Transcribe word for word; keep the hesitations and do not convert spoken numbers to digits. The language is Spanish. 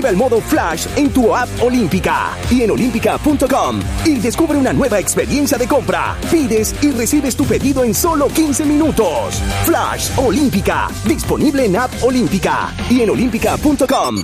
El modo Flash en tu app Olímpica y en olímpica punto com y descubre una nueva experiencia de compra. Pides y recibes tu pedido en solo quince minutos. Flash Olímpica, disponible en app Olímpica y en olímpica punto com.